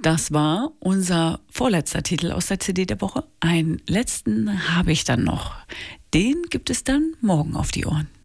Das war unser vorletzter Titel aus der CD der Woche. Einen letzten habe ich dann noch. Den gibt es dann morgen auf die Ohren.